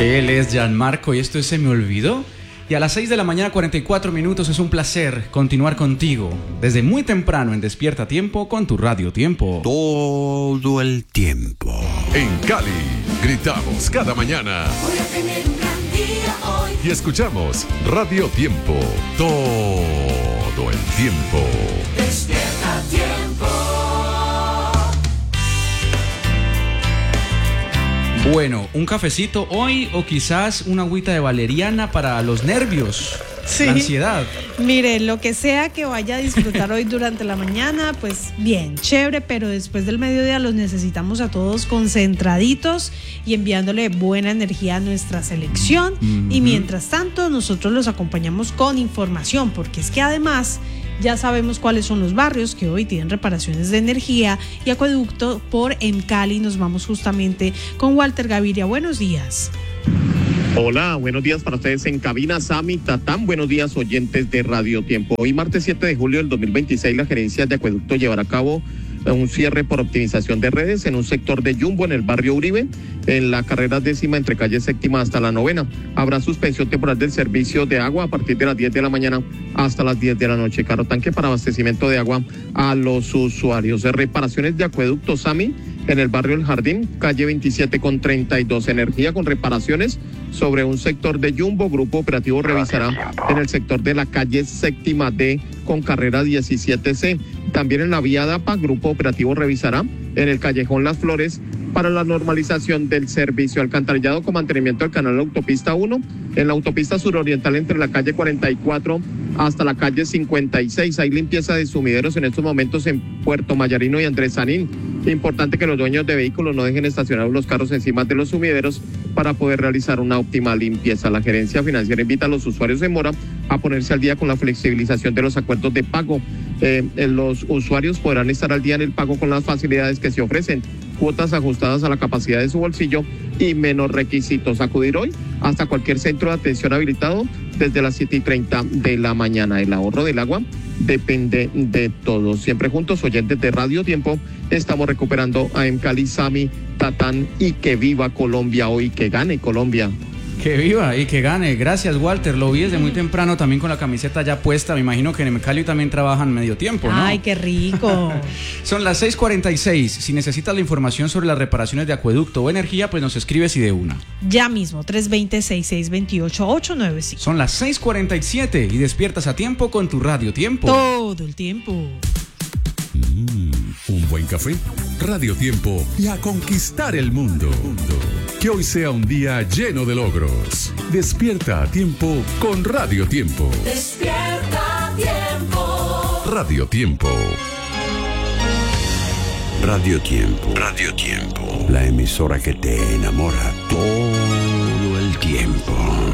Él es Gianmarco y esto es Se Me Olvidó. Y a las 6 de la mañana 44 minutos es un placer continuar contigo desde muy temprano en Despierta Tiempo con tu Radio Tiempo. Todo el tiempo. En Cali, gritamos cada mañana. Voy a tener un gran día hoy. Y escuchamos Radio Tiempo. Todo el tiempo. Despierta Tiempo. Bueno, un cafecito hoy o quizás una agüita de valeriana para los nervios, sí. La ansiedad. Mire, lo que sea que vaya a disfrutar hoy durante la mañana, pues bien, chévere, pero después del mediodía los necesitamos a todos concentraditos y enviándole buena energía a nuestra selección. Y mientras tanto, nosotros los acompañamos con información, porque es que además ya sabemos cuáles son los barrios que hoy tienen reparaciones de energía y acueducto por Cali. Nos vamos justamente con Walter Gaviria. Buenos días. Hola, buenos días para ustedes en cabina, Sami, Tatán. Buenos días, oyentes de Radio Tiempo. Hoy, martes 7 de julio del 2026, la gerencia de acueducto llevará a cabo un cierre por optimización de redes en un sector de Jumbo en el barrio Uribe, en la carrera 10ª entre calle 7ª hasta la 9ª. Habrá suspensión temporal del servicio de agua a partir de las 10 de la mañana hasta las 10 de la noche. Carro tanque para abastecimiento de agua a los usuarios. Reparaciones de acueducto, Sami, en el barrio El Jardín, calle 27 con 32. Energía con reparaciones sobre un sector de Jumbo. Grupo operativo revisará en el sector de la calle 7ª D con carrera 17C. También en la vía DAPA, grupo operativo revisará en el callejón Las Flores para la normalización del servicio. Alcantarillado con mantenimiento del canal Autopista 1 en la autopista suroriental entre la calle 44 hasta la calle 56. Hay limpieza de sumideros en estos momentos en Puerto Mayarino y Andrés Sanín. Importante que los dueños de vehículos no dejen estacionados los carros encima de los sumideros para poder realizar una óptima limpieza. La gerencia financiera invita a los usuarios de Mora a ponerse al día con la flexibilización de los acuerdos de pago. Los usuarios podrán estar al día en el pago con las facilidades que se ofrecen, cuotas ajustadas a la capacidad de su bolsillo y menos requisitos. Acudir hoy hasta cualquier centro de atención habilitado desde las 7:30 de la mañana. El ahorro del agua depende de todos. Siempre juntos, oyentes de Radio Tiempo, estamos recuperando a Cali, Sami, Tatán, y que viva Colombia hoy, que gane Colombia. Que viva y que gane. Gracias, Walter. Lo vi desde muy temprano también con la camiseta ya puesta. Me imagino que en Cali también trabajan medio tiempo, ¿no? Ay, qué rico. Son las 6:46. Si necesitas la información sobre las reparaciones de acueducto o energía, pues nos escribes y de una. Ya mismo, 320-6628-895. Son las 6:47 y despiertas a tiempo con tu Radio Tiempo. Todo el tiempo. Un buen café, Radio Tiempo y a conquistar el mundo. Que hoy sea un día lleno de logros. Despierta a tiempo con Radio Tiempo. Despierta Tiempo. Radio Tiempo. Radio Tiempo. Radio Tiempo. La emisora que te enamora todo el tiempo.